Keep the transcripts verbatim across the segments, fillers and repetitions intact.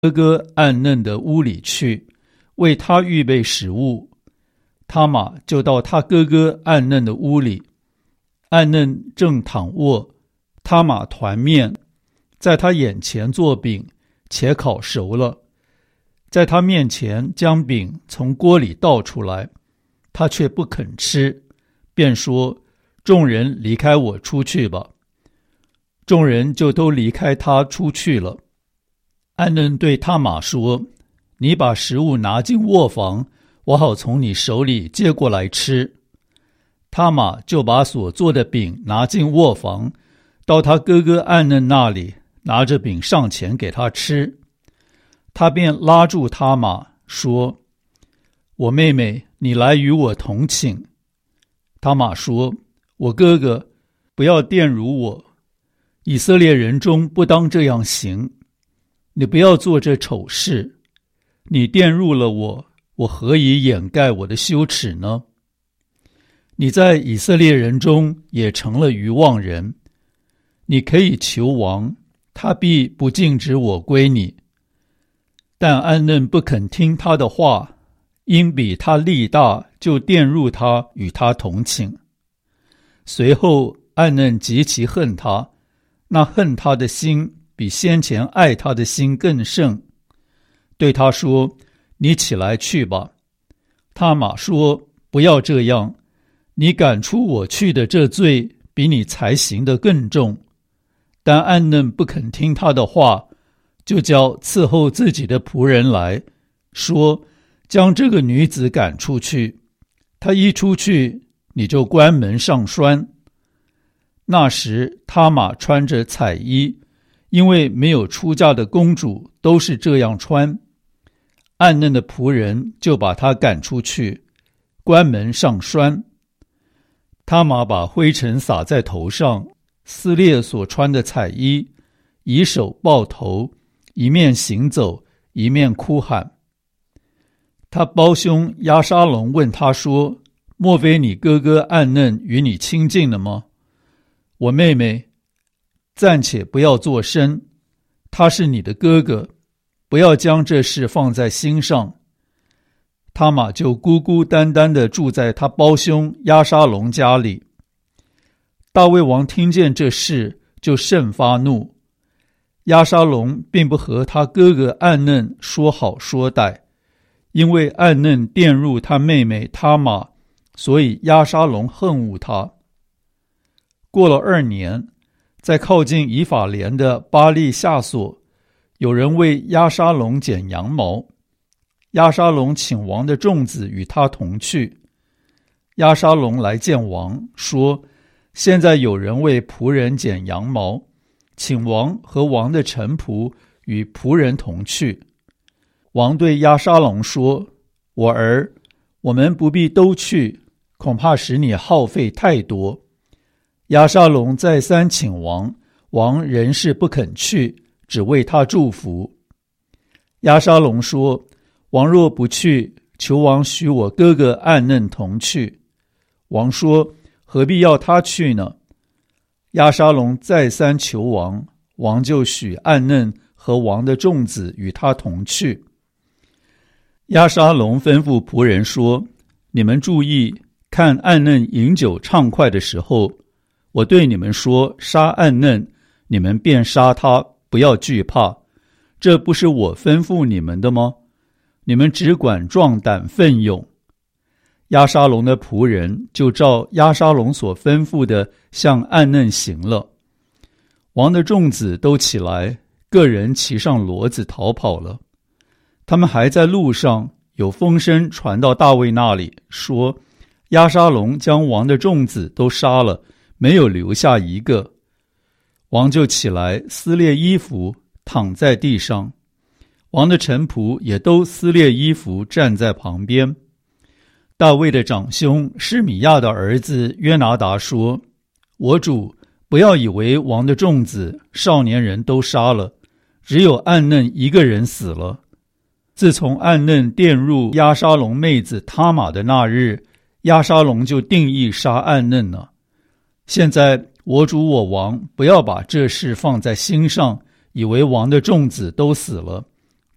哥哥暗嫩的屋里去，为他预备食物。他玛就到他哥哥暗嫩的屋里，暗嫩正躺卧，他玛团面，在他眼前做饼，且烤熟了，在他面前将饼从锅里倒出来，他却不肯吃，便说：众人离开我出去吧。众人就都离开他出去了。暗嫩对他玛说：你把食物拿进卧房，我好从你手里接过来吃。他玛就把所做的饼拿进卧房，到他哥哥暗嫩那里，拿着饼上前给他吃。他便拉住他玛说：我妹妹，你来与我同寝。他玛说：我哥哥，不要玷辱我，以色列人中不当这样行。你不要做这丑事，你玷辱了我，我何以掩盖我的羞耻呢？你在以色列人中也成了愚妄人，你可以求王，他必不禁止我归你。但暗嫩不肯听他的话，因比他力大，就玷辱他，与他同寝。随后暗嫩极其恨他，那恨他的心比先前爱他的心更甚，对他说：你起来去吧。他玛说：不要这样，你赶出我去的这罪比你才行的更重。但暗嫩不肯听他的话，就叫伺候自己的仆人来说：将这个女子赶出去，她一出去，你就关门上栓。那时他玛穿着彩衣，因为没有出嫁的公主都是这样穿。暗嫩的仆人就把她赶出去，关门上栓。他玛把灰尘撒在头上，撕裂所穿的彩衣，以手抱头，一面行走，一面哭喊。他胞兄押沙龙问他说：莫非你哥哥暗嫩与你亲近了吗？我妹妹，暂且不要作声，他是你的哥哥，不要将这事放在心上。他玛就孤孤单单地住在他胞兄押沙龙家里。大卫王听见这事，就甚发怒。押沙龙并不和他哥哥暗嫩说好说歹，因为暗嫩玷辱他妹妹他玛，所以押沙龙恨恶他。过了二年，在靠近以法莲的巴利夏所，有人为押沙龙剪羊毛。押沙龙请王的众子与他同去。押沙龙来见王，说：现在有人为仆人剪羊毛，请王和王的臣仆与仆人同去。王对押沙龙说：我儿，我们不必都去，恐怕使你耗费太多。押沙龙再三请王，王仍是不肯去，只为他祝福。押沙龙说：王若不去，求王许我哥哥暗嫩同去。王说：何必要他去呢？押沙龙再三求王，王就许暗嫩和王的众子与他同去。押沙龙吩咐仆人说：你们注意，看暗嫩饮酒畅快的时候，我对你们说杀暗嫩，你们便杀他，不要惧怕。这不是我吩咐你们的吗？你们只管壮胆奋勇。押沙龙的仆人就照押沙龙所吩咐的向暗嫩行了。王的众子都起来，个人骑上骡子逃跑了。他们还在路上，有风声传到大卫那里，说押沙龙将王的众子都杀了，没有留下一个。王就起来撕裂衣服，躺在地上。王的臣仆也都撕裂衣服，站在旁边。大卫的长兄示米亚的儿子约拿达说：我主，不要以为王的众子少年人都杀了，只有暗嫩一个人死了。自从暗嫩玷辱押沙龙妹子他玛的那日，押沙龙就定义杀暗嫩了。现在我主我王不要把这事放在心上，以为王的众子都死了，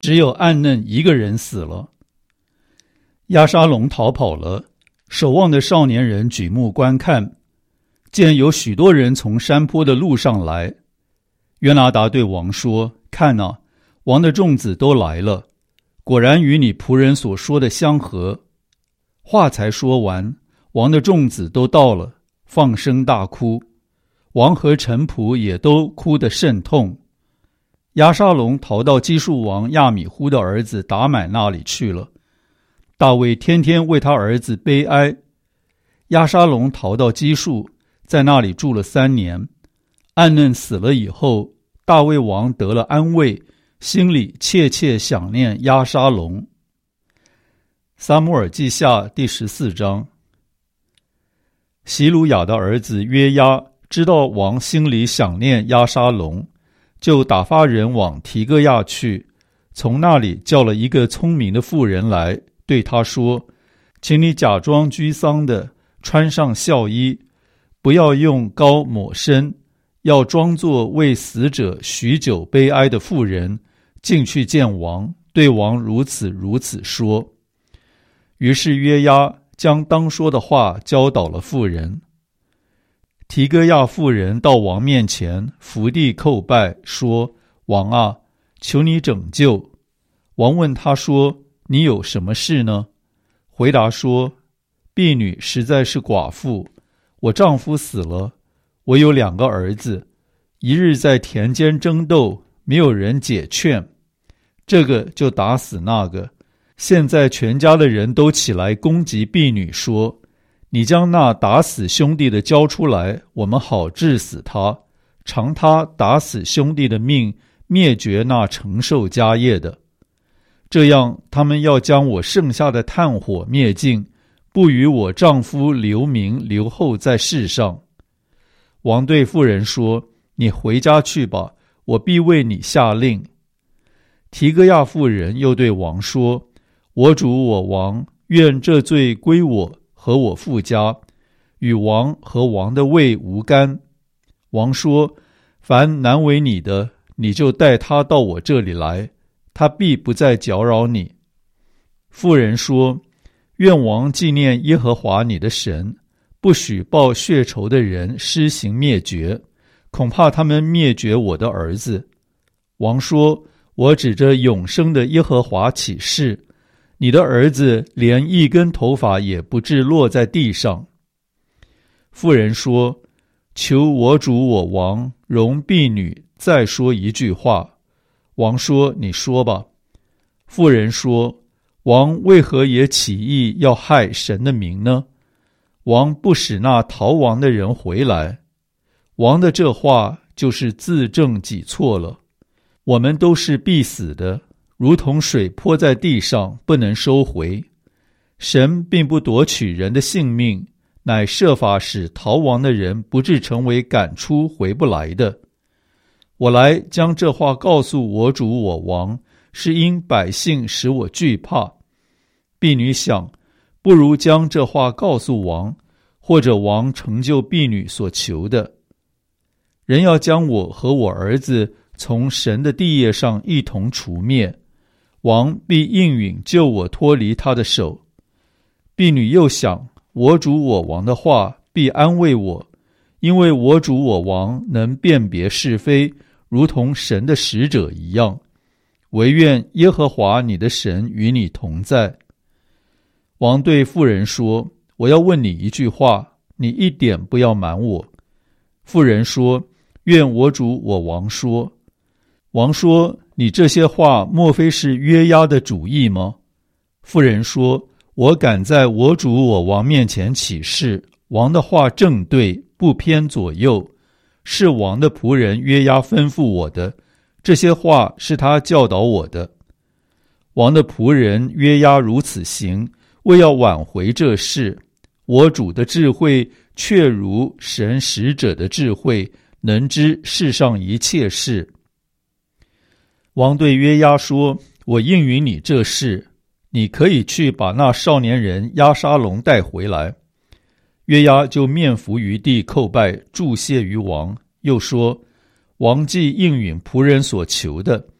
只有暗嫩一个人死了。押沙龙逃跑了，守望的少年人举目观看，见有许多人从山坡的路上来。约拿达对王说：看哪，王的众子都来了，果然与你仆人所说的相合。话才说完，王的众子都到了，放声大哭，王和臣仆也都哭得甚痛。押沙龙逃到基述王亚米忽的儿子达买那里去了。大卫天天为他儿子悲哀。押沙龙逃到基述，在那里住了三年。暗嫩死了以后，大卫王得了安慰，心里切切想念押沙龙。撒母耳记下第十四章。希鲁雅的儿子约押知道王心里想念押沙龙，就打发人往提哥亚去，从那里叫了一个聪明的妇人来，对他说：请你假装居丧的，穿上孝衣，不要用膏抹身，要装作为死者许久悲哀的妇人，进去见王，对王如此如此说。于是约押将当说的话教导了妇人。提哥亚妇人到王面前，伏地叩拜，说：王啊，求你拯救。王问他说：你有什么事呢？回答说：婢女实在是寡妇，我丈夫死了，我有两个儿子，一日在田间争斗，没有人解劝，这个就打死那个。现在全家的人都起来攻击婢女，说：你将那打死兄弟的交出来，我们好治死他，偿他打死兄弟的命，灭绝那承受家业的。这样他们要将我剩下的炭火灭尽，不与我丈夫留名留后在世上。王对妇人说：你回家去吧，我必为你下令。提哥亚妇人又对王说：我主我王，愿这罪归我和我父家，与王和王的位无干。王说：凡难为你的，你就带他到我这里来，他必不再搅扰你。妇人说：愿王纪念耶和华你的神，不许报血仇的人施行灭绝，恐怕他们灭绝我的儿子。王说：我指着永生的耶和华起誓，你的儿子连一根头发也不致落在地上。妇人说：求我主我王容婢女再说一句话。王说：你说吧。妇人说：王为何也起意要害神的名呢？王不使那逃亡的人回来。王的这话就是自证己错了。我们都是必死的，如同水泼在地上，不能收回。神并不夺取人的性命，乃设法使逃亡的人不致成为赶出回不来的。我来将这话告诉我主我王，是因百姓使我惧怕。婢女想，不如将这话告诉王，或者王成就婢女所求的。人要将我和我儿子从神的地业上一同除灭，王必应允救我脱离他的手。婢女又想，我主我王的话必安慰我，因为我主我王能辨别是非，如同神的使者一样。惟愿耶和华你的神与你同在。王对妇人说：我要问你一句话，你一点不要瞒我。妇人说：愿我主我王说。王说：你这些话莫非是约押的主意吗？妇人说：我敢在我主我王面前起誓，王的话正对，不偏左右，是王的仆人约押吩咐我的，这些话是他教导我的。王的仆人约押如此行，为要挽回这事。我主的智慧确如神使者的智慧，能知世上一切事。王对约押说：我应允你这事，你可以去把那少年人押沙龙带回来。约押就面伏于地叩拜，祝谢于王，又说：王既应允仆人所求的，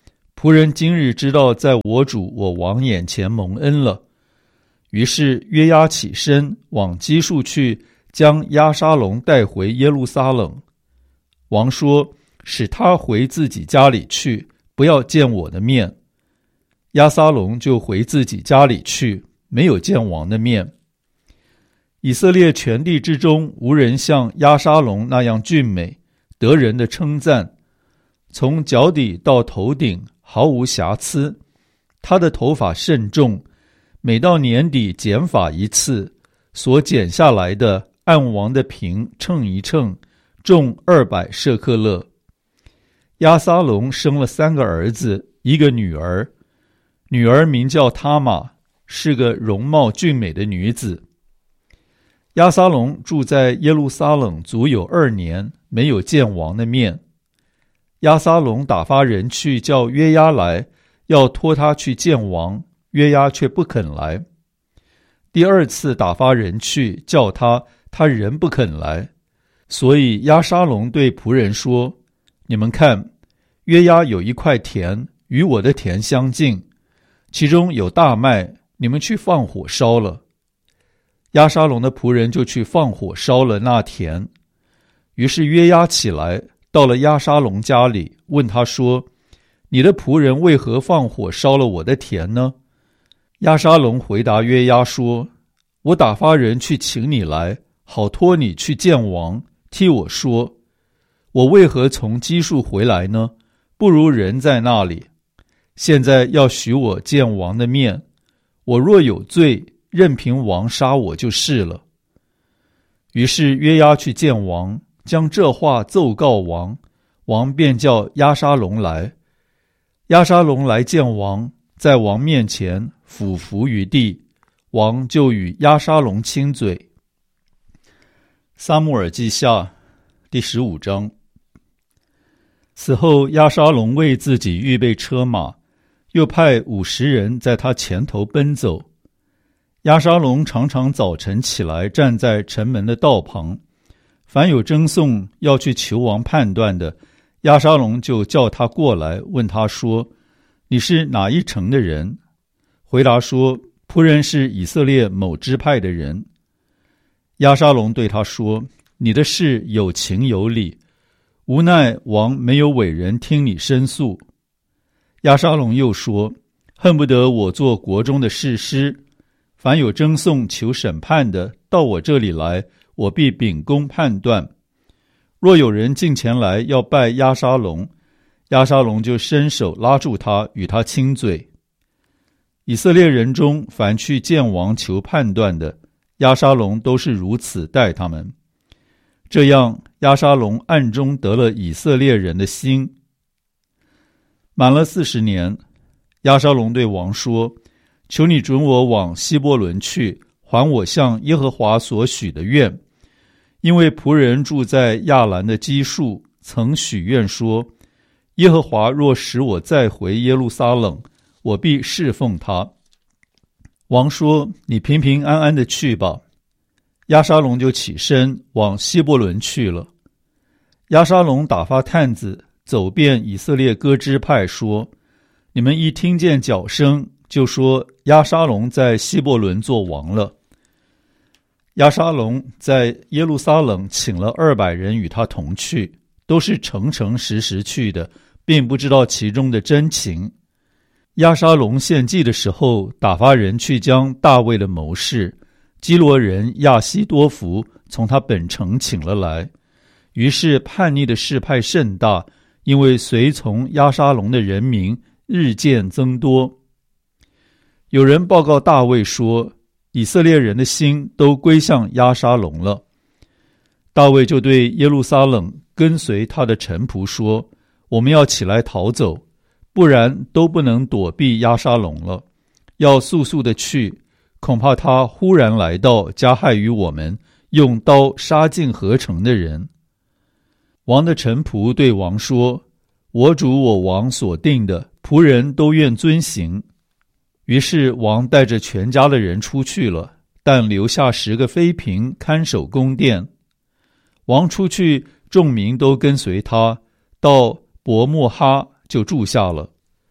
仆人今日知道在我主我王眼前蒙恩了。于是约押起身往基述去，将押沙龙带回耶路撒冷。王说，使他回自己家里去，不要见我的面。押沙龙就回自己家里去，没有见王的面。以色列全地之中，无人像押沙龙那样俊美，得人的称赞，从脚底到头顶毫无瑕疵。他的头发甚重，每到年底剪发一次，所剪下来的按王的平称一称，重二百舍克勒。押沙龙生了三个儿子，一个女儿，女儿名叫他玛，是个容貌俊美的女子。押沙龙住在耶路撒冷足有二年，没有见王的面。押沙龙打发人去叫约押来，要托他去见王，约押却不肯来。第二次打发人去叫他，他仍不肯来。所以押沙龙对仆人说，你们看，约押有一块田，与我的田相近，其中有大麦，你们去放火烧了。押沙龙的仆人就去放火烧了那田。于是约押起来，到了押沙龙家里，问他说，你的仆人为何放火烧了我的田呢？押沙龙回答约押说，我打发人去请你来，好托你去见王，替我说，我为何从基述回来呢？不如人在那里。现在要许我见王的面，我若有罪，任凭王杀我就是了。于是约押去见王，将这话奏告王，王便叫押沙龙来。押沙龙来见王，在王面前俯伏于地，王就与押沙龙亲嘴。撒母耳记下第十五章。此后押沙龙为自己预备车马，又派五十人在他前头奔走。押沙龙常常早晨起来，站在城门的道旁，凡有争讼要去求王判断的，押沙龙就叫他过来，问他说，你是哪一城的人？回答说，仆人是以色列某支派的人。押沙龙对他说，你的事有情有理，无奈王没有委人听你申诉。押沙龙又说，恨不得我做国中的士师，凡有争讼求审判的，到我这里来，我必秉公判断。若有人进前来要拜押沙龙，押沙龙就伸手拉住他，与他亲嘴。以色列人中凡去见王求判断的，押沙龙都是如此待他们。这样押沙龙暗中得了以色列人的心。满了四十年，押沙龙对王说，求你准我往希伯伦去，还我向耶和华所许的愿。因为仆人住在亚兰的基述，曾许愿说，耶和华若使我再回耶路撒冷，我必侍奉他。王说，你平平安安的去吧。押沙龙就起身往希伯伦去了。押沙龙打发探子走遍以色列各支派，说，你们一听见脚声，就说押沙龙在希伯伦做王了。押沙龙在耶路撒冷请了二百人与他同去，都是诚诚实实去的，并不知道其中的真情。押沙龙献祭的时候，打发人去将大卫的谋士基罗人亚希多弗从他本城请了来。于是叛逆的事派甚大，因为随从押沙龙的人民日渐增多。有人报告大卫说，以色列人的心都归向押沙龙了。大卫就对耶路撒冷跟随他的臣仆说，我们要起来逃走，不然都不能躲避押沙龙了，要速速的去，恐怕他忽然来到，加害于我们，用刀杀尽合城的人。王的臣仆对王说，我主我王所定的，仆人都愿遵行。于是王带着全家的人出去了，但留下十个妃嫔看守宫殿。王出去，众民都跟随他，到伯莫哈就住下了。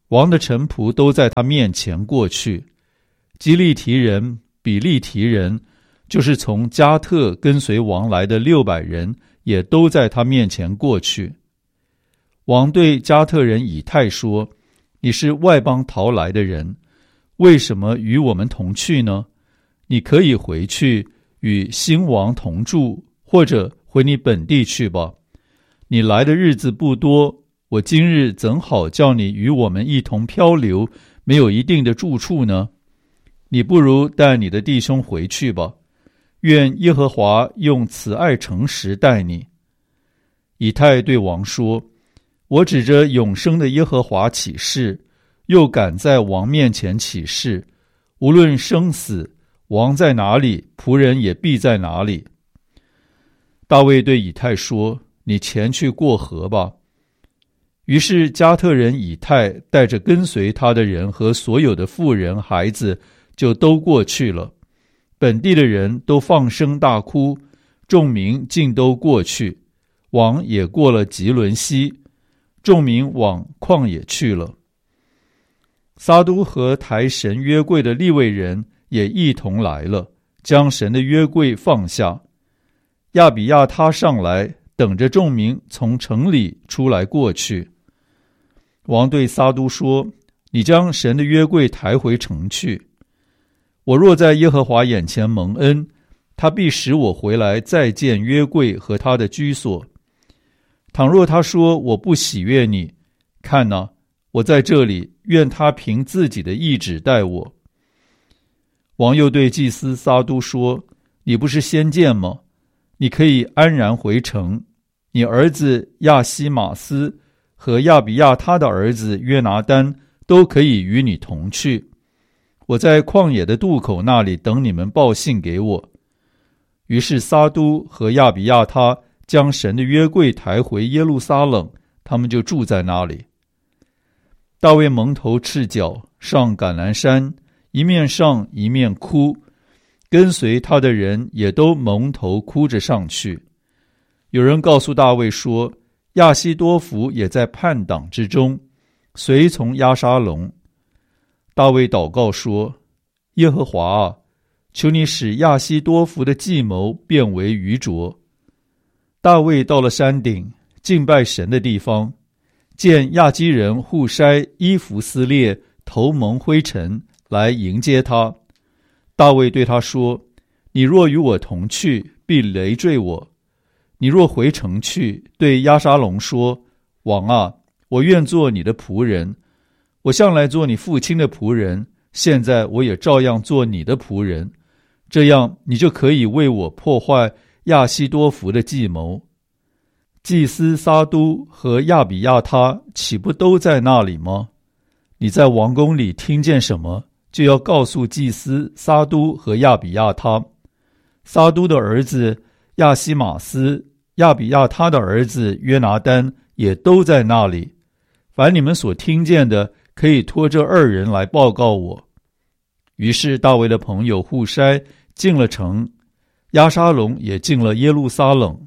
王的臣仆都在他面前过去。基利提人、比利提人，就是从加特跟随王来的六百人，也都在他面前过去。王对加特人以太说：你是外邦逃来的人，为什么与我们同去呢？你可以回去与新王同住，或者回你本地去吧。你来的日子不多，我今日怎好叫你与我们一同漂流，没有一定的住处呢？你不如带你的弟兄回去吧，愿耶和华用慈爱诚实待你。以太对王说：我指着永生的耶和华起誓，又敢在王面前起誓，无论生死，王在哪里，仆人也必在哪里。大卫对以太说：你前去过河吧。于是加特人以太带着跟随他的人和所有的妇人孩子，就都过去了。本地的人都放声大哭，众民尽都过去。王也过了吉伦西，众民往旷野去了。撒都和抬神约柜的利未人也一同来了，将神的约柜放下。亚比亚他上来，等着众民从城里出来过去。王对撒都说：你将神的约柜抬回城去。我若在耶和华眼前蒙恩，他必使我回来再见约柜和他的居所。倘若他说我不喜悦你，看哪，我在这里，愿他凭自己的意志待我。王又对祭司撒都说：你不是先见吗？你可以安然回城，你儿子亚西马斯和亚比亚他的儿子约拿单都可以与你同去。我在旷野的渡口那里等你们报信给我。于是撒都和亚比亚他将神的约柜抬回耶路撒冷，他们就住在那里。大卫蒙头赤脚上橄榄山，一面上一面哭，跟随他的人也都蒙头哭着上去。有人告诉大卫说，亚希多弗也在叛党之中，随从押沙龙。大卫祷告说：耶和华啊，求你使亚希多弗的计谋变为愚拙。大卫到了山顶，敬拜神的地方，见亚基人户筛衣服撕裂，头蒙灰尘，来迎接他。大卫对他说：你若与我同去，必累赘我。你若回城去，对押沙龙说：王啊，我愿做你的仆人，我向来做你父亲的仆人，现在我也照样做你的仆人，这样你就可以为我破坏亚希多弗的计谋。祭司撒都和亚比亚他岂不都在那里吗？你在王宫里听见什么，就要告诉祭司撒都和亚比亚他。撒都的儿子亚西马斯、亚比亚他的儿子约拿单也都在那里。凡你们所听见的，可以托这二人来报告我。于是大卫的朋友户筛进了城，押沙龙也进了耶路撒冷。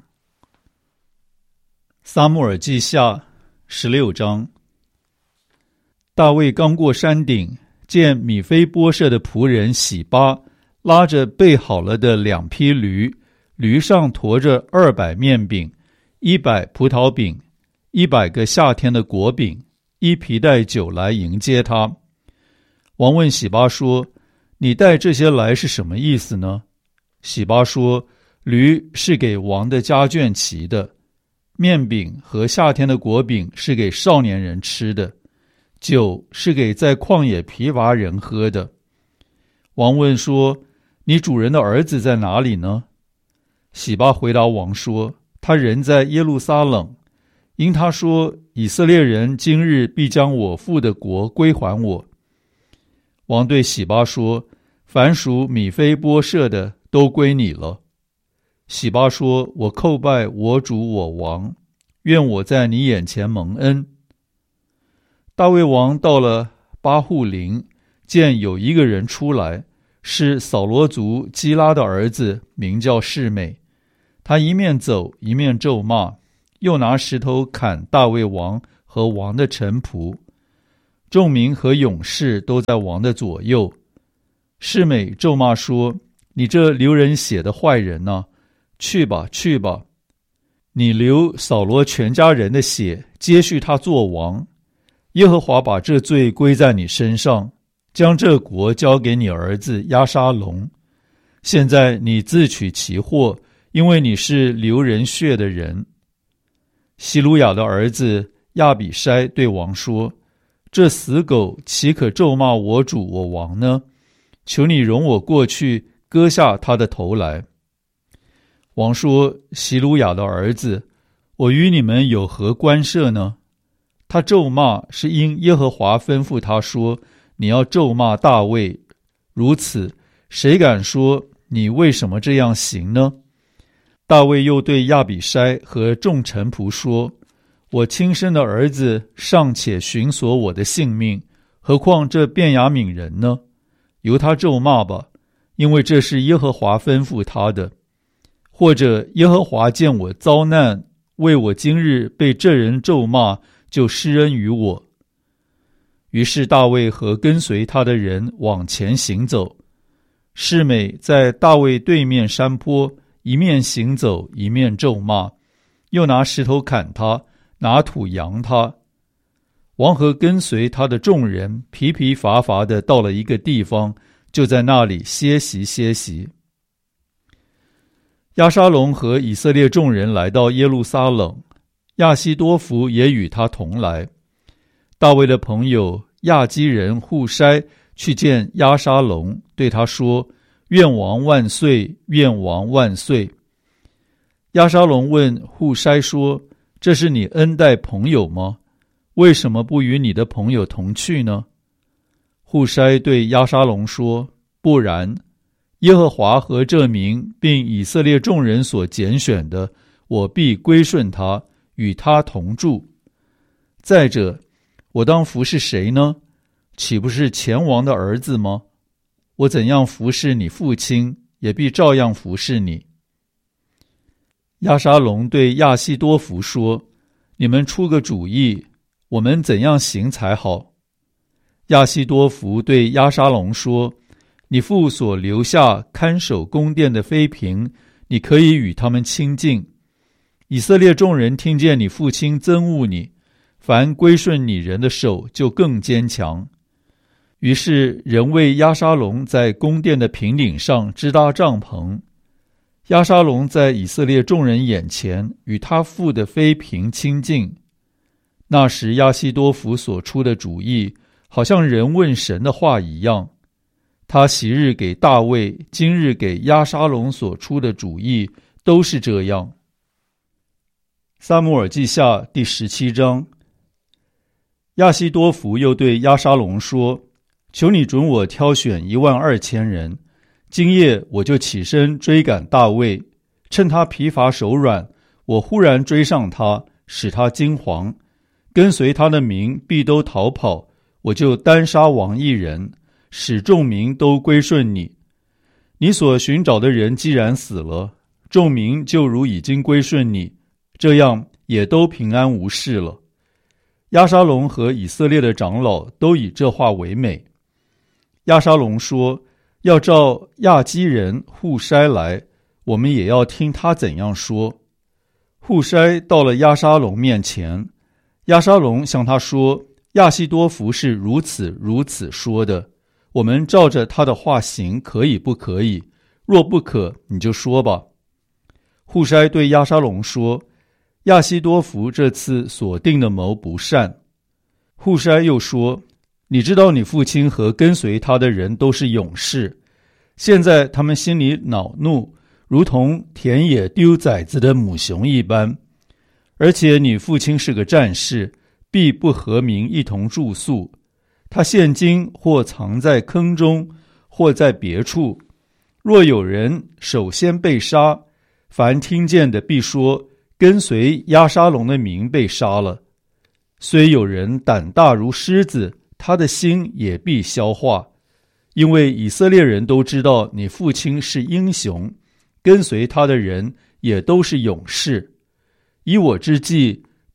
撒母耳记下十六章。大卫刚过山顶，见米非波设的仆人洗巴拉着备好了的两匹驴，驴上驮着二百面饼，一百葡萄饼，一百个夏天的果饼，一皮带酒来迎接他。王问洗巴说：你带这些来是什么意思呢？洗巴说：驴是给王的家眷骑的，面饼和夏天的果饼是给少年人吃的，酒是给在旷野疲乏人喝的。王问说：你主人的儿子在哪里呢？洗巴回答王说：他人在耶路撒冷，因他说以色列人今日必将我父的国归还我。王对洗巴说：凡属米非波设的都归你了。洗巴说：我叩拜我主我王，愿我在你眼前蒙恩。大卫王到了巴户林，见有一个人出来，是扫罗族基拉的儿子，名叫示每。他一面走一面咒骂，又拿石头砍大卫王和王的臣仆。 众民和勇士都在王的左右。示每咒骂说：你这流人血的坏人啊，去吧去吧，你流扫罗全家人的血，接续他做王。耶和华把这罪归在你身上，将这国交给你儿子押沙龙。现在你自取其祸，因为你是流人血的人。希鲁雅的儿子亚比筛对王说：这死狗岂可咒骂我主我王呢？求你容我过去割下他的头来。王说：希鲁雅的儿子，我与你们有何关涉呢？他咒骂是因耶和华吩咐他说：你要咒骂大卫。如此，谁敢说你为什么这样行呢？大卫又对亚比筛和众臣仆说：我亲生的儿子尚且寻索我的性命，何况这便雅悯人呢？由他咒骂吧，因为这是耶和华吩咐他的。或者耶和华见我遭难，为我今日被这人咒骂，就施恩于我。于是大卫和跟随他的人往前行走。示每在大卫对面山坡，一面行走，一面咒骂，又拿石头砍他，拿土扬他。王和跟随他的众人疲疲乏乏的到了一个地方，就在那里歇息歇息。押沙龙和以色列众人来到耶路撒冷，亚希多弗也与他同来。大卫的朋友亚基人户筛去见押沙龙，对他说：愿王万岁，愿王万岁。押沙龙问户筛说：这是你恩待朋友吗？为什么不与你的朋友同去呢？户筛对押沙龙说：不然，耶和华和这民并以色列众人所拣选的，我必归顺他，与他同住。再者，我当服侍谁呢？岂不是前王的儿子吗？我怎样服侍你父亲，也必照样服侍你。押沙龙对亚希多弗说：你们出个主意，我们怎样行才好？亚希多弗对押沙龙说：你父所留下看守宫殿的妃嫔，你可以与他们亲近。以色列众人听见你父亲憎恶你，凡归顺你人的手就更坚强。于是人为押沙龙在宫殿的平顶上支搭帐篷。押沙龙在以色列众人眼前与他父的妃嫔亲近。那时亚希多弗所出的主意，好像人问神的话一样。他昔日给大卫，今日给押沙龙所出的主意，都是这样。撒母耳记下第十七章。亚希多弗又对押沙龙说：求你准我挑选一万二千人，今夜我就起身追赶大卫，趁他疲乏手软，我忽然追上他，使他惊惶，跟随他的民必都逃跑，我就单杀王一人，使众民都归顺你。你所寻找的人既然死了，众民就如已经归顺你，这样也都平安无事了。押沙龙和以色列的长老都以这话为美。押沙龙说：要照亚基人户筛来，我们也要听他怎样说。户筛到了押沙龙面前，押沙龙向他说：亚希多弗是如此如此说的，我们照着他的话行，可以不可以？若不可，你就说吧。户筛对押沙龙说：亚希多弗这次所定的谋不善。户筛又说：你知道你父亲和跟随他的人都是勇士，现在他们心里恼怒，如同田野丢崽子的母熊一般。而且你父亲是个战士，必不和民一同住宿。他现今或藏在坑中，或在别处。若有人首先被杀，凡听见的必说：跟随押沙龙的民被杀了。虽有人胆大如狮子，他的心也必消化，因为以色列人都知道你父亲是英雄，跟随他的人也都是勇士。以我之计，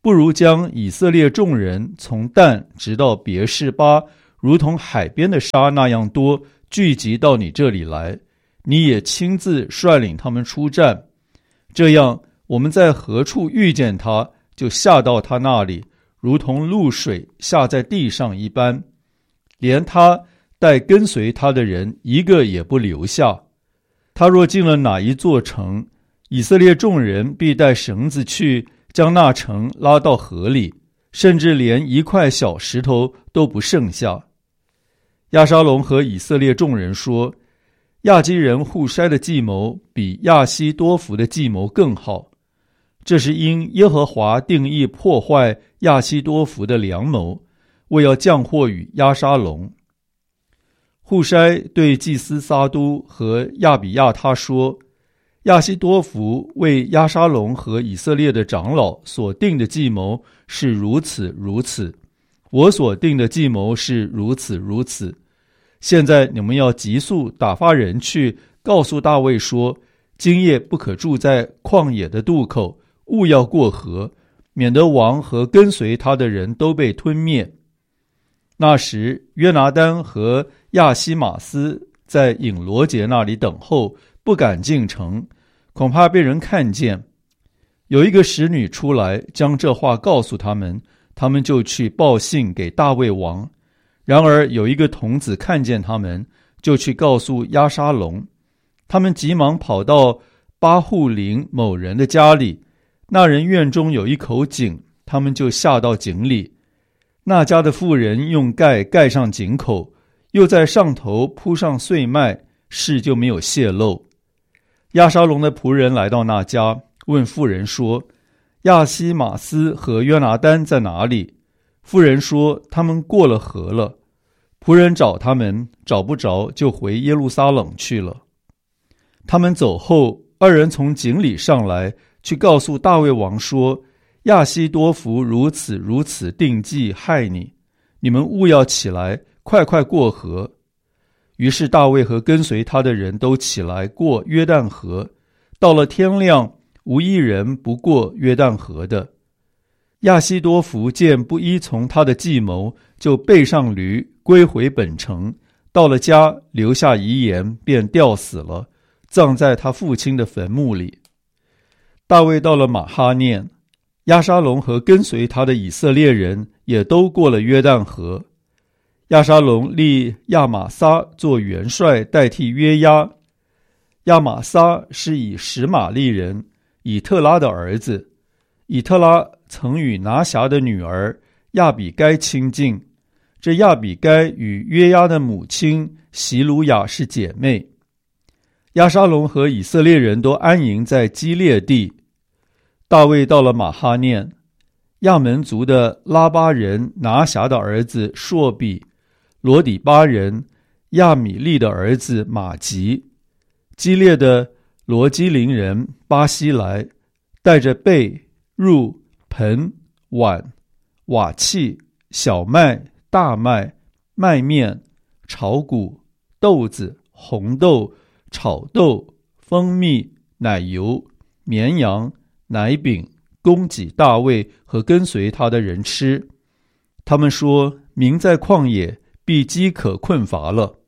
不如将以色列众人从但直到别是巴，如同海边的沙那样多，聚集到你这里来，你也亲自率领他们出战。这样，我们在何处遇见他，就下到他那里，如同露水下在地上一般，连他带跟随他的人一个也不留下。他若进了哪一座城，以色列众人必带绳子去，将那城拉到河里，甚至连一块小石头都不剩下。亚沙龙和以色列众人说，亚基人户筛的计谋比亚希多弗的计谋更好，这是因耶和华定义破坏亚希多弗的良谋，为要降祸与亚沙龙。户筛对祭司撒都和亚比亚他说，亚希多弗为亚沙龙和以色列的长老所定的计谋是如此如此，我所定的计谋是如此如此。现在你们要急速打发人去告诉大卫说，今夜不可住在旷野的渡口，务要过河，免得王和跟随他的人都被吞灭。那时约拿单和亚西马斯在隐罗节那里等候，不敢进城，恐怕被人看见。有一个使女出来，将这话告诉他们，他们就去报信给大卫王。然而有一个童子看见他们，就去告诉押沙龙。他们急忙跑到巴户林某人的家里，那人院中有一口井，他们就下到井里。那家的妇人用盖盖上井口，又在上头铺上碎麦，事就没有泄露。押沙龙的仆人来到那家，问妇人说，亚西马斯和约拿单在哪里？妇人说，他们过了河了。仆人找他们，找不着，就回耶路撒冷去了。他们走后，二人从井里上来，去告诉大卫王说，亚希多弗如此如此定计害你，你们务要起来，快快过河。于是大卫和跟随他的人都起来过约旦河，到了天亮，无一人不过约旦河的。亚希多弗见不依从他的计谋，就背上驴归回本城，到了家留下遗言，便吊死了，葬在他父亲的坟墓里。大卫到了马哈念，押沙龙和跟随他的以色列人也都过了约旦河。押沙龙立亚玛撒做元帅，代替约押。亚玛撒是以实玛利人以特拉的儿子，以特拉曾与拿辖的女儿亚比该亲近，这亚比该与约押的母亲席鲁雅是姐妹。押沙龙和以色列人都安营在基列地。大卫到了马哈念，亚门族的拉巴人拿辖的儿子朔比，罗底巴人亚米利的儿子马吉，基列的罗基林人巴西来，带着被、褥、盆、碗、瓦器、小麦、大麦、麦面、炒谷、豆子、红豆、炒豆、蜂蜜、奶油、绵羊、奶饼，供给大卫和跟随他的人吃。他们说，民在旷野必饥渴困乏了。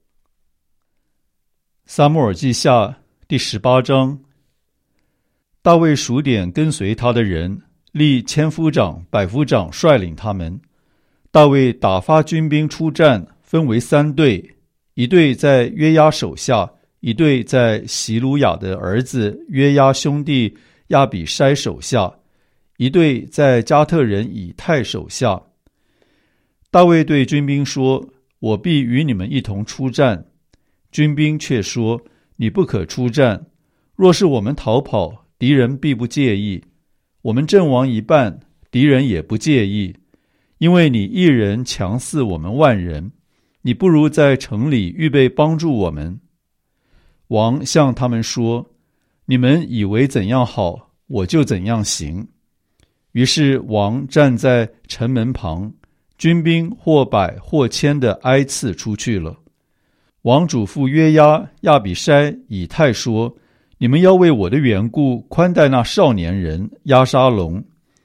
撒母耳记下第十八章。大卫数点跟随他的人，立千夫长、百夫长率领他们。大卫打发军兵出战，分为三队，一队在约押手下，一队在席鲁雅的儿子约押兄弟亚比筛手下，一队在加特人以太手下。大卫对军兵说，我必与你们一同出战。军兵却说，你不可出战，若是我们逃跑，敌人必不介意，我们阵亡一半，敌人也不介意，因为你一人强似我们万人，你不如在城里预备帮助我们。王向他们说，你们以为怎样好，我就怎样行。于是王站在城门旁，军兵或百或千的挨次出去了。王嘱咐约押、亚比筛、以太说，你们要为我的缘故宽待那少年人押沙龙。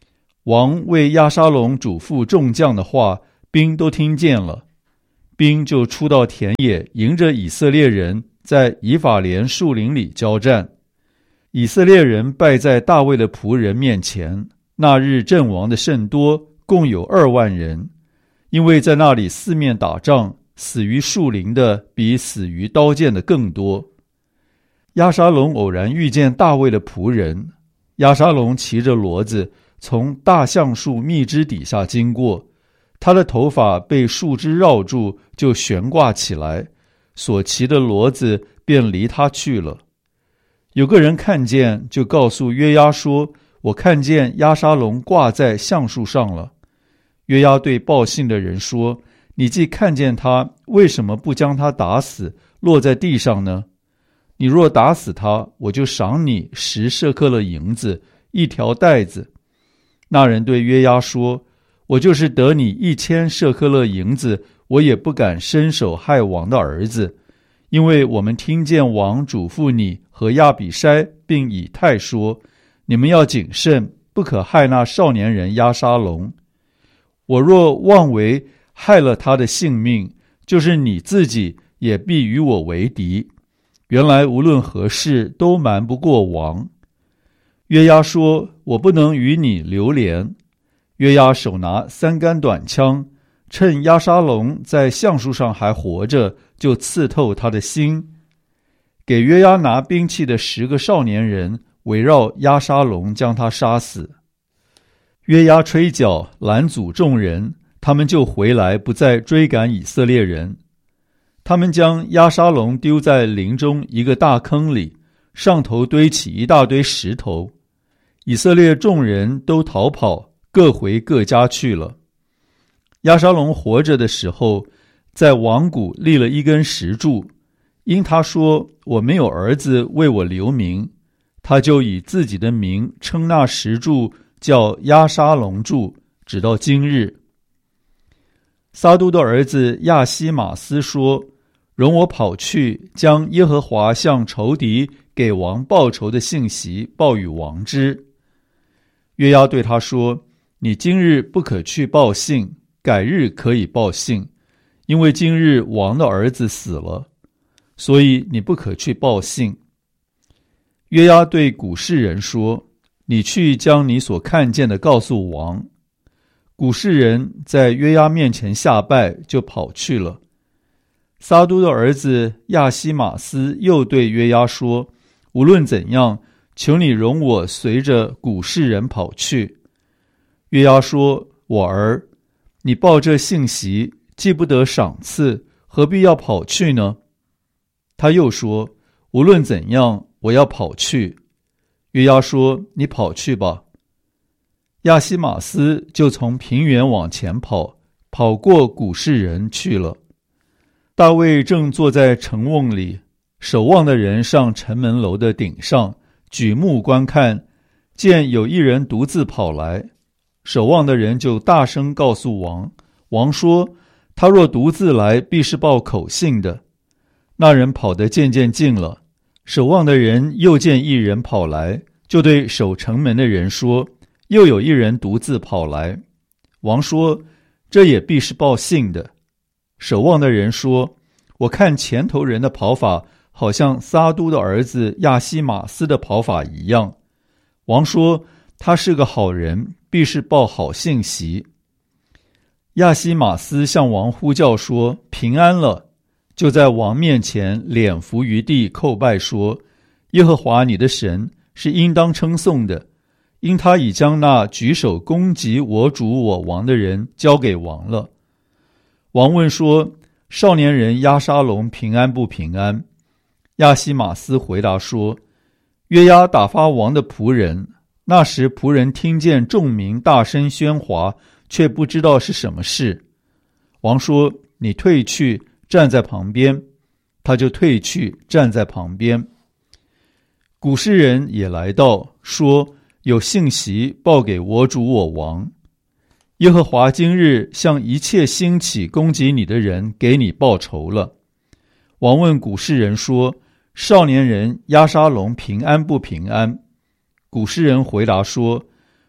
王为押沙龙嘱咐众将的话，兵都听见了。兵就出到田野，迎着以色列人在以法莲树林里交战。以色列人败在大卫的仆人面前，那日阵亡的甚多，共有二万人，因为在那里四面打仗，死于树林的比死于刀剑的更多。押沙龙偶然遇见大卫的仆人，押沙龙骑着骡子从大橡树密枝底下经过，他的头发被树枝绕住，就悬挂起来，所骑的骡子便离他去了。有个人看见，就告诉约押说，我看见押沙龙挂在橡树上了。约押对报信的人说，你既看见他，为什么不将他打死，落在地上呢？你若打死他，我就赏你十舍客勒银子，一条带子。那人对约押说，我就是得你一千舍客勒银子，我也不敢伸手害王的儿子，因为我们听见王嘱咐你和亚比筛并以太说，你们要谨慎，不可害那少年人押沙龙。我若妄为害了他的性命，就是你自己也必与我为敌。原来无论何事都瞒不过王。约押说，我不能与你流连。约押手拿三杆短枪，趁押沙龙在橡树上还活着，就刺透他的心。给约押拿兵器的十个少年人围绕押沙龙，将他杀死。约押吹角拦阻众人，他们就回来，不再追赶以色列人。他们将押沙龙丢在林中一个大坑里，上头堆起一大堆石头。以色列众人都逃跑，各回各家去了。押沙龙活着的时候，在王谷立了一根石柱，因他说，我没有儿子为我留名，他就以自己的名称那石柱叫押沙龙柱，直到今日。撒督的儿子亚西马斯说，容我跑去，将耶和华向仇敌给王报仇的信息报与王知。约押对他说，你今日不可去报信，改日可以报信，因为今日王的儿子死了，所以你不可去报信。约押对古示人说，你去将你所看见的告诉王。古示人在约押面前下拜，就跑去了。撒督的儿子亚西马斯又对约押说，无论怎样，求你容我随着古示人跑去。约押说，我儿，你报这信息，既不得赏赐，何必要跑去呢？他又说，无论怎样，我要跑去。约押说，你跑去吧。亚西马斯就从平原往前跑，跑过古示人去了。大卫正坐在城瓮里，守望的人上城门楼的顶上，举目观看，见有一人独自跑来。守望的人就大声告诉王，王说，他若独自来，必是报口信的。那人跑得渐渐近了，守望的人又见一人跑来，就对守城门的人说，又有一人独自跑来。王说，这也必是报信的。守望的人说，我看前头人的跑法，好像撒督的儿子亚西马斯的跑法一样。王说，他是个好人，必是报好信息。亚西马斯向王呼叫说，平安了，就在王面前脸伏于地叩拜说，耶和华你的神是应当称颂的，因他已将那举手攻击我主我王的人交给王了。王问说，少年人押沙龙平安不平安？亚西马斯回答说，约押打发王的仆人，那时仆人听见众民大声喧哗，却不知道是什么事。王说，你退去，站在旁边。他就退去，站在旁边。古示人也来到，说，有信息报给我主我王，耶和华今日向一切兴起攻击你的人给你报仇了。王问古示人说，少年人押沙龙平安不平安？古示人回答说，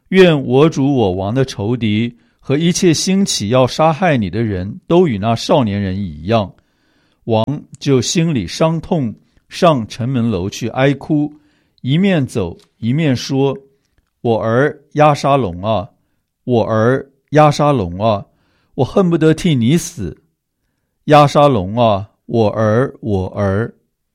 愿我主我王的仇敌和一切兴起要杀害你的人都与那少年人一样。王就心里伤痛，上城门楼去哀哭，一面走一面说：我儿押沙龙啊，我儿押沙龙啊，我恨不得替你死。押沙龙啊，我儿我儿。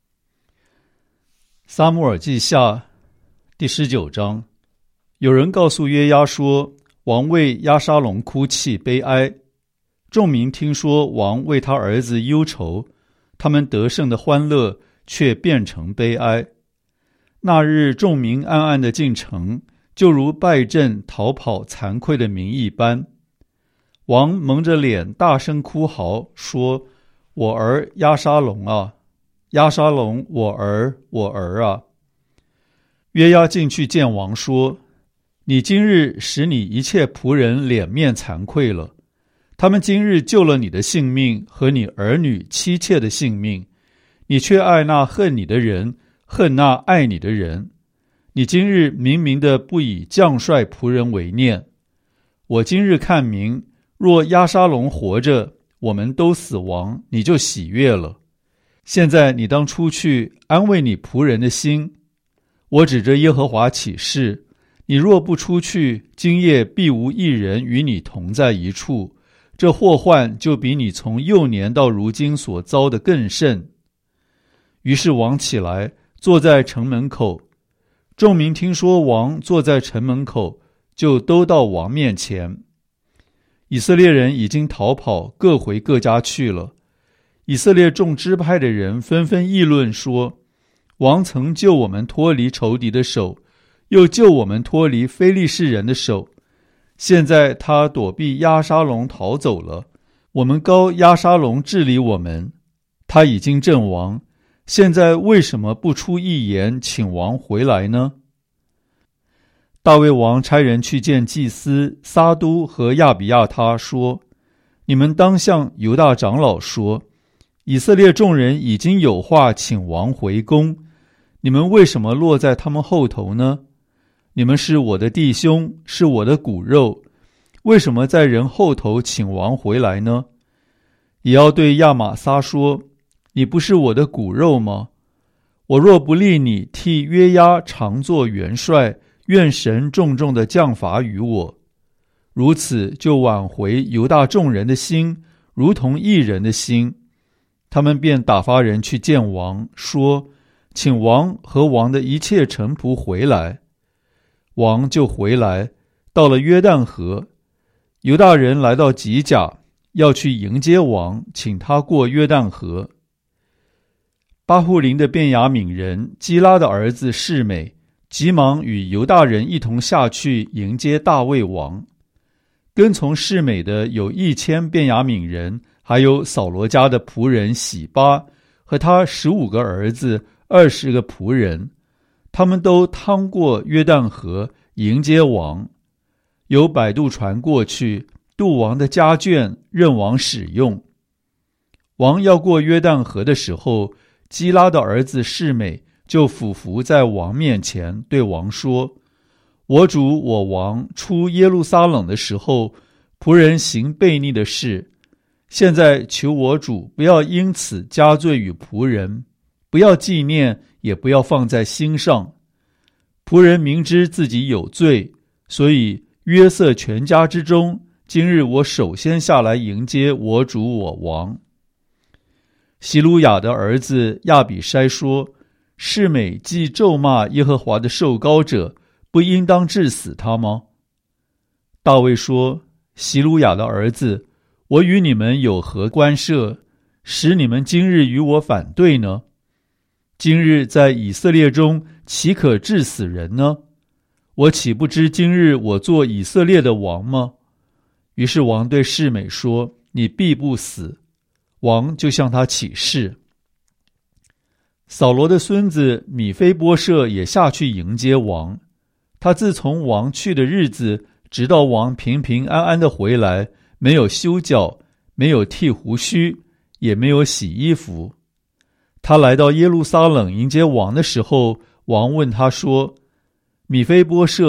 撒母耳记下第十九章。有人告诉约押说，王为押沙龙哭泣悲哀。众民听说王为他儿子忧愁，他们得胜的欢乐却变成悲哀。那日众民暗暗地进城，就如败阵逃跑惭愧的民一般。王蒙着脸大声哭嚎，说：我儿押沙龙啊，押沙龙，我儿我儿啊。约押进去见王说：你今日使你一切仆人脸面惭愧了，他们今日救了你的性命和你儿女妻妾的性命，你却爱那恨你的人，恨那爱你的人。你今日明明的不以将帅仆人为念。我今日看明，若押沙龙活着，我们都死亡，你就喜悦了。现在你当出去安慰你仆人的心。我指着耶和华起誓，你若不出去，今夜必无一人与你同在一处，这祸患就比你从幼年到如今所遭的更甚。于是王起来，坐在城门口。众民听说王坐在城门口，就都到王面前。以色列人已经逃跑，各回各家去了。以色列众支派的人纷纷议论说，王曾救我们脱离仇敌的手，又救我们脱离非利士人的手。现在他躲避押沙龙逃走了，我们膏押沙龙治理我们。他已经阵亡，现在为什么不出一言，请王回来呢？大卫王差人去见祭司撒都和亚比亚他说，你们当向犹大长老说，以色列众人已经有话请王回宫，你们为什么落在他们后头呢？你们是我的弟兄，是我的骨肉，为什么在人后头请王回来呢？也要对亚玛撒说，你不是我的骨肉吗？我若不立你替约押常作元帅，愿神重重的降罚于我。如此就挽回犹大众人的心，如同一人的心。他们便打发人去见王，说，请王和王的一切臣仆回来。王就回来，到了约旦河。犹大人来到吉甲，要去迎接王，请他过约旦河。巴户林的便雅悯人基拉的儿子示每急忙与犹大人一同下去迎接大卫王。跟从示每的有一千便雅悯人，还有扫罗家的仆人洗巴和他十五个儿子，二十个仆人，他们都趟过约旦河迎接王。有摆渡船过去，渡王的家眷，任王使用。王要过约旦河的时候，基拉的儿子示每就俯伏在王面前，对王说，我主我王出耶路撒冷的时候，仆人行悖逆的事，现在求我主不要因此加罪于仆人，不要纪念，也不要放在心上。仆人明知自己有罪，所以约瑟全家之中，今日我首先下来迎接我主我王。希鲁雅的儿子亚比筛说，示每既咒骂耶和华的受膏者，不应当治死他吗？大卫说，希鲁雅的儿子，我与你们有何关涉，使你们今日与我反对呢？今日在以色列中，岂可治死人呢？我岂不知今日我做以色列的王吗？于是王对示每说，你必不死。王就向他起誓。扫罗的孙子米非波设也下去迎接王。他自从王去的日子，直到王平平安安的回来，没有修脚，没有剃胡须，也没有洗衣服。他来到耶路撒冷迎接王的时候，王问他说，米非波设，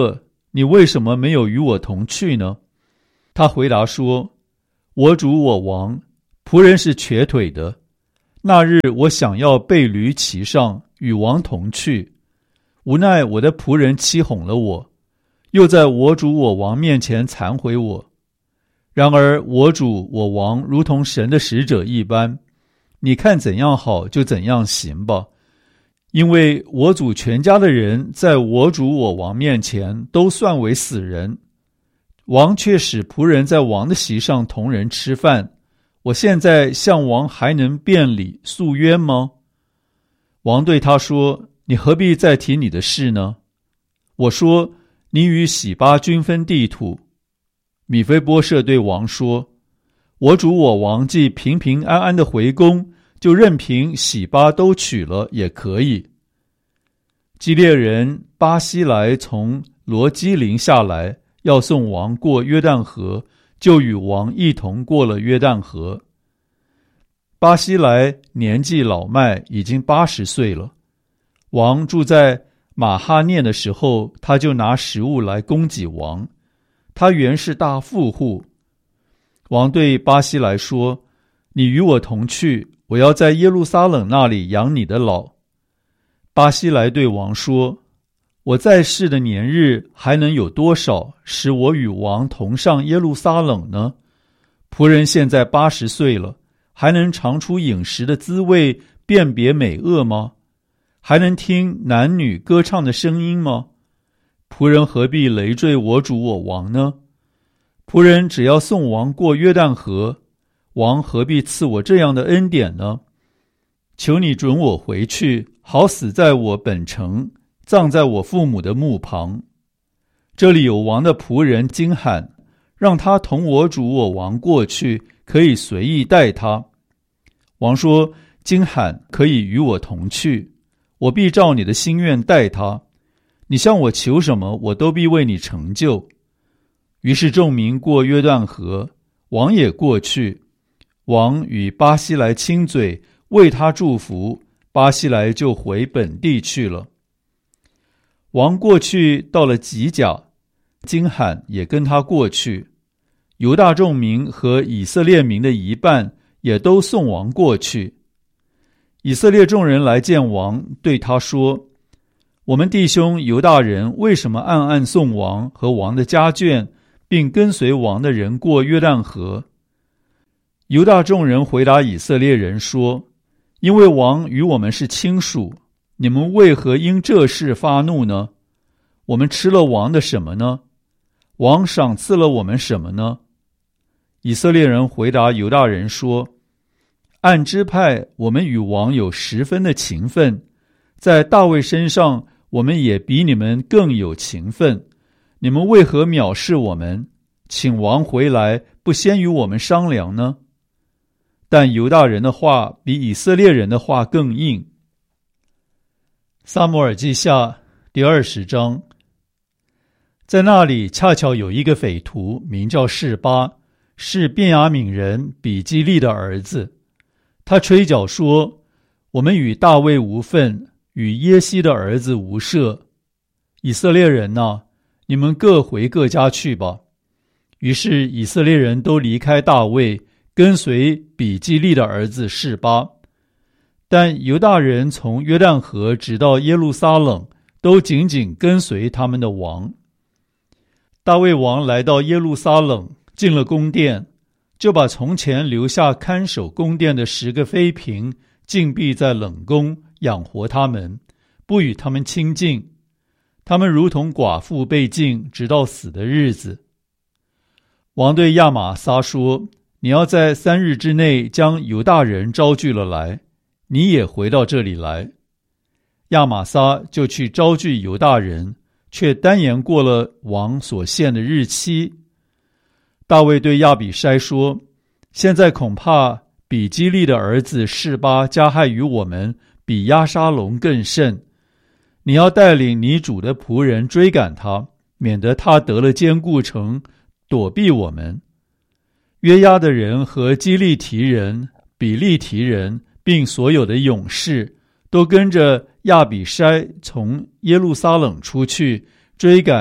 你为什么没有与我同去呢？他回答说，我主我王，仆人是瘸腿的。那日我想要备驴骑上，与王同去，无奈我的仆人欺哄了我，又在我主我王面前惭悔我。然而我主我王如同神的使者一般，你看怎样好就怎样行吧，因为我主全家的人在我主我王面前都算为死人。王却使仆人在王的席上同人吃饭，我现在向王还能辩理诉冤吗？王对他说，你何必再提你的事呢？我说，你与洗巴均分地土。米非波设对王说，我主我王既平平安安的回宫，就任凭洗巴都取了也可以。基列人巴西来从罗基林下来，要送王过约旦河，就与王一同过了约旦河。巴西来年纪老迈，已经八十岁了。王住在马哈念的时候，他就拿食物来供给王。他原是大富户。王对巴西来说，你与我同去，我要在耶路撒冷那里养你的老。巴西来对王说，我在世的年日还能有多少，使我与王同上耶路撒冷呢？仆人现在八十岁了，还能尝出饮食的滋味，辨别美恶吗？还能听男女歌唱的声音吗？仆人何必累赘我主我王呢？仆人只要送王过约旦河，王何必赐我这样的恩典呢？求你准我回去，好死在我本城，葬在我父母的墓旁。这里有王的仆人金罕，让他同我主我王过去，可以随意带他。王说，金罕可以与我同去，我必照你的心愿待他。你向我求什么，我都必为你成就。于是众民过约旦河，王也过去。王与巴西来亲嘴，为他祝福，巴西来就回本地去了。王过去到了吉甲，金罕也跟他过去。犹大众民和以色列民的一半也都送王过去。以色列众人来见王，对他说，我们弟兄犹大人为什么暗暗送王和王的家眷，并跟随王的人过约旦河？犹大众人回答以色列人说，因为王与我们是亲属，你们为何因这事发怒呢？我们吃了王的什么呢？王赏赐了我们什么呢？以色列人回答犹大人说，按支派我们与王有十分的情分，在大卫身上我们也比你们更有情分，你们为何藐视我们，请王回来，不先与我们商量呢？但犹大人的话比以色列人的话更硬。撒母耳记下第二十章。在那里恰巧有一个匪徒，名叫示巴，是便雅悯人比基利的儿子。他吹角说，我们与大卫无分，与耶西的儿子无涉。以色列人哪，你们各回各家去吧。于是以色列人都离开大卫，跟随比基利的儿子示巴。但犹大人从约旦河直到耶路撒冷，都紧紧跟随他们的王。大卫王来到耶路撒冷，进了宫殿，就把从前留下看守宫殿的十个妃嫔禁闭在冷宫，养活他们，不与他们亲近。他们如同寡妇被禁，直到死的日子。王对亚玛撒说，你要在三日之内将犹大人招聚了来，你也回到这里来。亚玛撒就去招聚犹大人，却单言过了王所限的日期。大卫对亚比筛说，现在恐怕比基利的儿子示巴加害于我们，比押沙龙更甚。你要带领你主的仆人追赶他，免得他得了坚固城，躲避我们。约押的人和基利提人、比利提人，并所有的勇士，都跟着亚比筛从耶路撒冷出去，追赶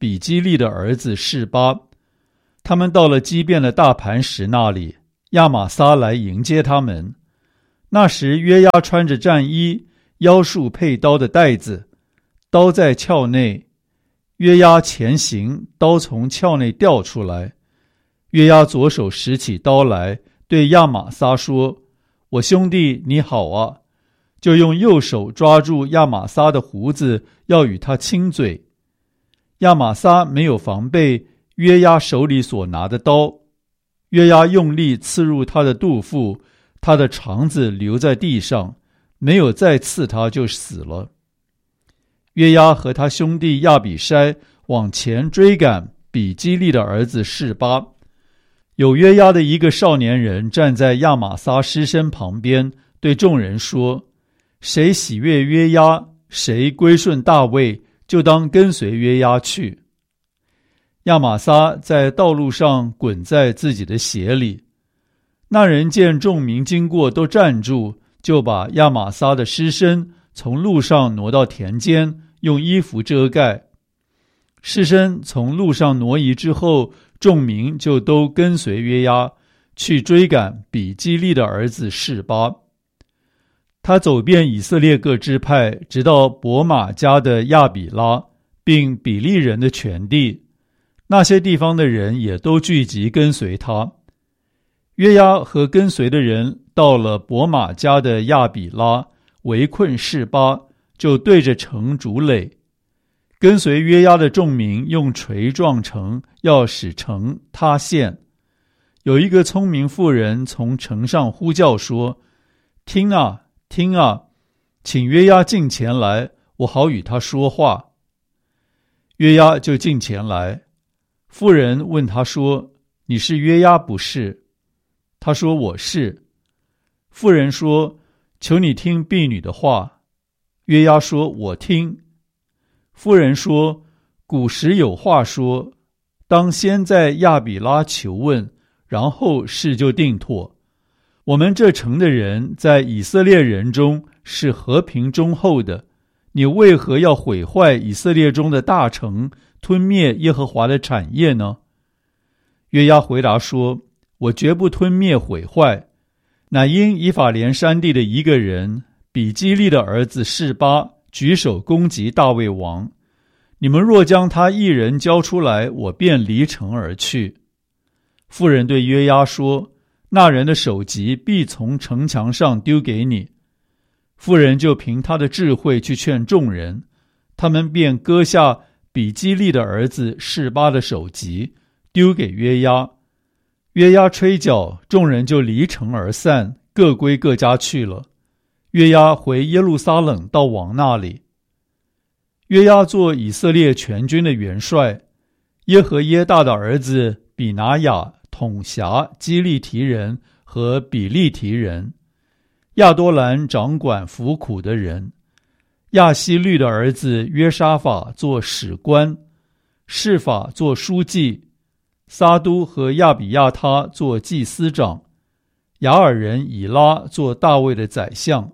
比基利的儿子示巴。他们到了基遍的大磐石那里，亚玛撒来迎接他们。那时约押穿着战衣，腰束佩刀的带子，刀在鞘内。约押前行，刀从鞘内掉出来。约押左手拾起刀来，对亚玛撒说：我兄弟你好啊，就用右手抓住亚玛撒的胡子，要与他亲嘴。亚玛撒没有防备约押手里所拿的刀，约押用力刺入他的肚腹，他的肠子留在地上，没有再刺他就死了。约押和他兄弟亚比筛往前追赶比基利的儿子示巴。有约押的一个少年人站在亚玛撒尸身旁边，对众人说：谁喜悦约押，谁归顺大卫，就当跟随约押去。亚玛撒在道路上滚在自己的鞋里。那人见众民经过都站住，就把亚玛撒的尸身从路上挪到田间，用衣服遮盖。尸身从路上挪移之后，众民就都跟随约押去追赶比基利的儿子示巴。他走遍以色列各支派，直到伯玛家的亚比拉，并比利人的全地，那些地方的人也都聚集跟随他。约押和跟随的人到了伯玛家的亚比拉，围困示巴，就对着城筑垒。跟随约押的众民用锤撞城，要使城塌陷。有一个聪明妇人从城上呼叫说：听啊，听啊，请约押近前来，我好与他说话。约押就近前来。妇人问他说：你是约押不是？他说：我是。妇人说：求你听婢女的话。约押说：我听。妇人说：古时有话说，当先在亚比拉求问，然后事就定妥。我们这城的人在以色列人中是和平忠厚的，你为何要毁坏以色列中的大城，吞灭耶和华的产业呢？约押回答说：我绝不吞灭毁坏，乃因以法莲山地的一个人比基利的儿子示巴举手攻击大卫王，你们若将他一人交出来，我便离城而去。妇人对约押说：那人的首级必从城墙上丢给你。妇人就凭他的智慧去劝众人，他们便割下比基利的儿子示巴的首级，丢给约押。约押吹角，众人就离城而散，各归各家去了。约押回耶路撒冷到王那里。约押做以色列全军的元帅，耶和耶大的儿子比拿雅统辖基利提人和比利提人，亚多兰掌管服苦的人，亚希律的儿子约沙法做史官，示法做书记，撒都和亚比亚他做祭司长，雅尔人以拉做大卫的宰相。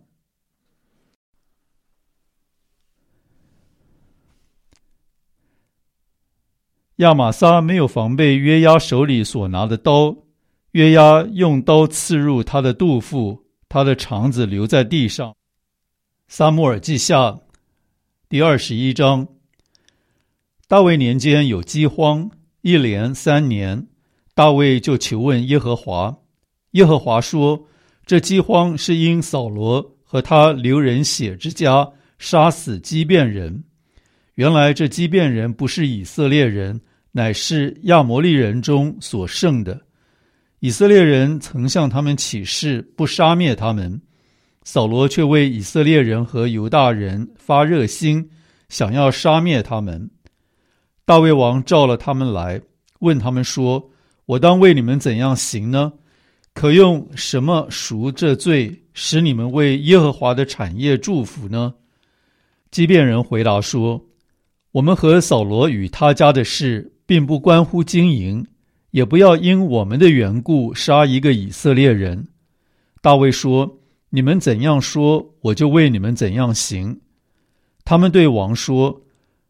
亚玛撒没有防备约押手里所拿的刀，约押用刀刺入他的肚腹，他的肠子留在地上。撒母耳记下第二十一章。大卫年间有饥荒，一连三年，大卫就求问耶和华。耶和华说：这饥荒是因扫罗和他流人血之家杀死基遍人。原来这基遍人不是以色列人，乃是亚摩利人中所剩的。以色列人曾向他们起誓，不杀灭他们。扫罗却为以色列人和犹大人发热心，想要杀灭他们。大卫王召了他们来，问他们说：我当为你们怎样行呢？可用什么赎这罪，使你们为耶和华的产业祝福呢？基遍人回答说：我们和扫罗与他家的事并不关乎经营，也不要因我们的缘故杀一个以色列人。大卫说：你们怎样说，我就为你们怎样行。他们对王说：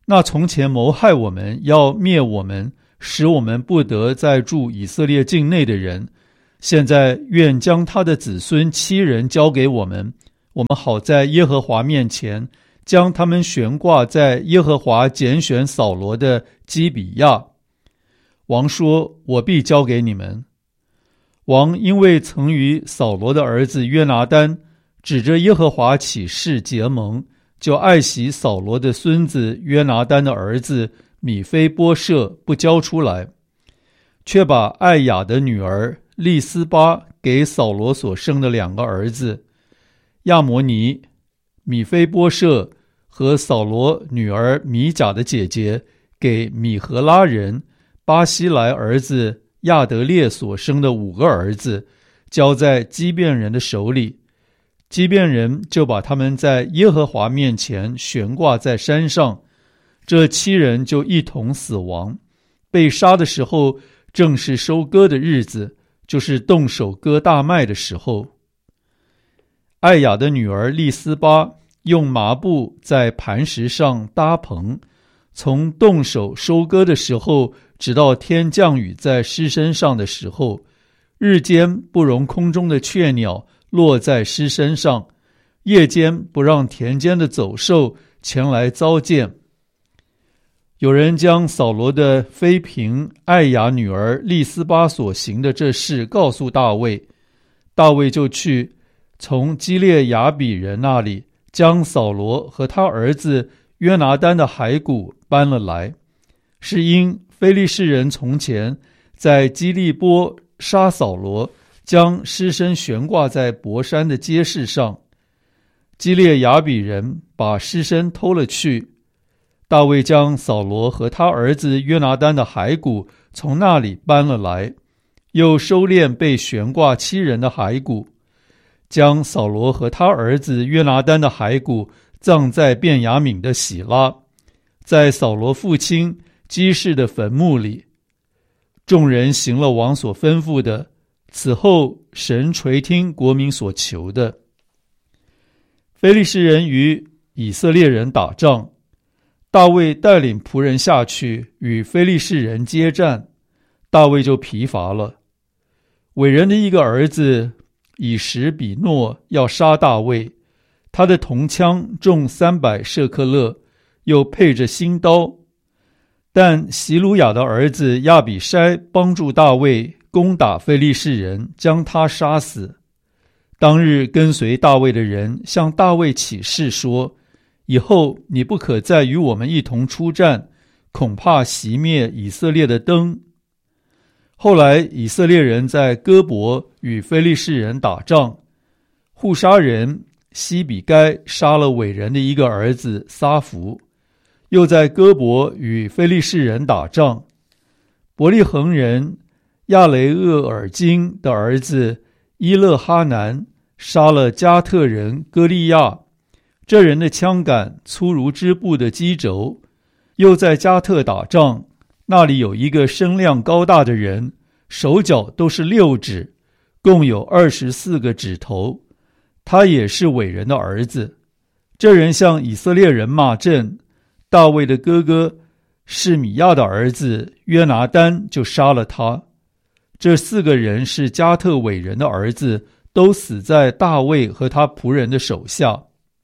那从前谋害我们，要灭我们，使我们不得再住以色列境内的人，现在愿将他的子孙七人交给我们，我们好在耶和华面前将他们悬挂在耶和华拣选扫罗的基比亚。王说：我必交给你们。王因为曾与扫罗的儿子约拿单指着耶和华起誓结盟，就爱惜扫罗的孙子约拿单的儿子米非波设不交出来，却把艾雅的女儿利斯巴给扫罗所生的两个儿子亚摩尼、米非波设和扫罗女儿米甲的姐姐给米和拉人巴西来儿子亚德列所生的五个儿子交在基遍人的手里，基遍人就把他们在耶和华面前悬挂在山上，这七人就一同死亡。被杀的时候正是收割的日子，就是动手割大麦的时候。艾雅的女儿利斯巴用麻布在磐石上搭棚，从动手收割的时候直到天降雨在尸身上的时候，日间不容空中的雀鸟落在尸身上，夜间不让田间的走兽前来糟践。有人将扫罗的妃嫔艾雅女儿利斯巴所行的这事告诉大卫，大卫就去从基列雅比人那里将扫罗和他儿子约拿单的骸骨搬了来，是因非利士人从前在基利波杀扫罗，将尸身悬挂在伯山的街市上，基列雅比人把尸身偷了去。大卫将扫罗和他儿子约拿单的骸骨从那里搬了来，又收敛被悬挂七人的骸骨，将扫罗和他儿子约拿单的骸骨葬在便雅悯的喜拉，在扫罗父亲基士的坟墓里。众人行了王所吩咐的，此后神垂听国民所求的。非利士人与以色列人打仗，大卫带领仆人下去与非利士人接战，大卫就疲乏了。伟人的一个儿子以实比诺要杀大卫，他的铜枪重三百舍克勒，又配着新刀。但席鲁雅的儿子亚比筛帮助大卫攻打非利士人，将他杀死。当日跟随大卫的人向大卫起誓说，以后你不可再与我们一同出战，恐怕熄灭以色列的灯。后来以色列人在哥伯与非利士人打仗，户沙人西比该杀了伟人的一个儿子撒弗，又在哥伯与非利士人打仗，伯利恒人亚雷厄尔金的儿子伊勒哈南杀了加特人歌利亚，这人的枪杆粗如织布的机轴。又在加特打仗，那里有一个身量高大的人，手脚都是六指，共有二十四个指头，他也是伟人的儿子。这人向以色列人骂阵，大卫的哥哥示米亚的儿子约拿单就杀了他。这四个人是加特伟人的儿子，都死在大卫和他仆人的手下。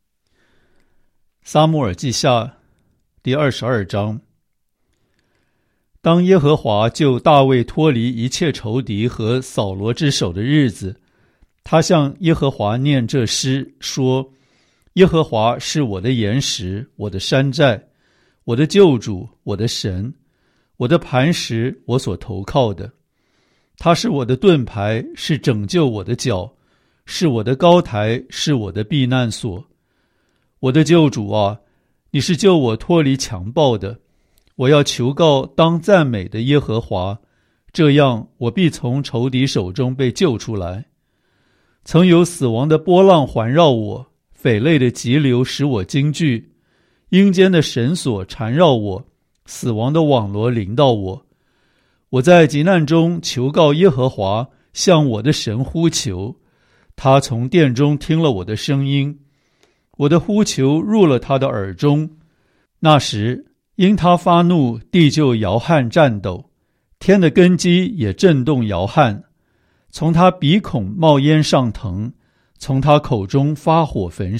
撒母耳记下第二十二章。当耶和华救大卫脱离一切仇敌和扫罗之手的日子，他向耶和华念这诗说：耶和华是我的岩石，我的山寨，我的救主，我的神，我的磐石，我所投靠的。他是我的盾牌，是拯救我的脚，是我的高台，是我的避难所。我的救主啊，你是救我脱离强暴的。我要求告当赞美的耶和华，这样我必从仇敌手中被救出来。曾有死亡的波浪环绕我，匪类的急流使我惊惧，阴间的绳索缠绕我，死亡的网罗临到我。我在急难中求告耶和华，向我的神呼求，他从殿中听了我的声音，我的呼求入了他的耳中。那时因他发怒，地就摇撼颤抖，天的根基也震动摇撼。从他鼻孔冒烟上腾，从他口中发火焚